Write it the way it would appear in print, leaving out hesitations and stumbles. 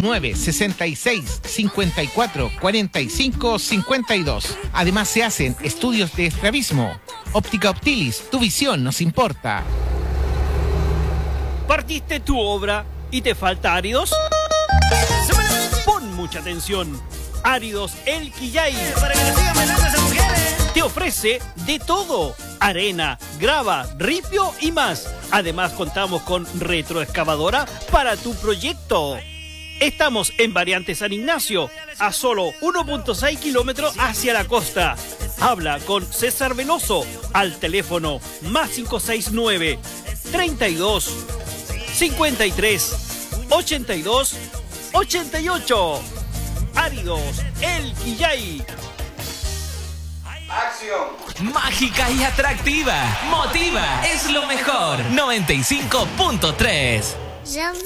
966 54 45 52. Además se hacen estudios de estrabismo. Óptica Optilis, tu visión nos importa. ¿Partiste tu obra y te falta áridos? Pon mucha atención. Áridos El Quillay te ofrece de todo: arena, grava, ripio y más. Además contamos con retroexcavadora para tu proyecto. Estamos en Variante San Ignacio, a solo 1.6 kilómetros hacia la costa. Habla con César Veloso al teléfono +569 32 53 82 88. Áridos El Quillay. ¡Acción! Mágica y atractiva. Motiva. Es lo mejor. 95.3.